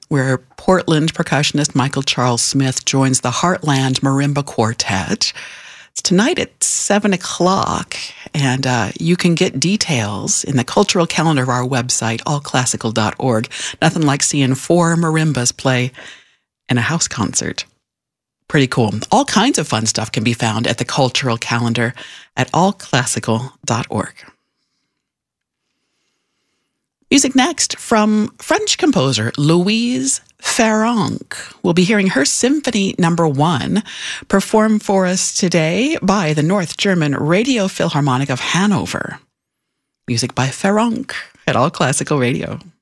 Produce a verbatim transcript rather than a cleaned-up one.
where Portland percussionist Michael Charles Smith joins the Heartland Marimba Quartet. It's tonight at seven o'clock, and uh, you can get details in the cultural calendar of our website, all classical dot org. Nothing like seeing four marimbas play in a house concert. Pretty cool. All kinds of fun stuff can be found at the cultural calendar at all classical dot org. Music next from French composer Louise Farrenc. We'll be hearing her Symphony Number One performed for us today by the North German Radio Philharmonic of Hanover. Music by Farrenc at All Classical Radio.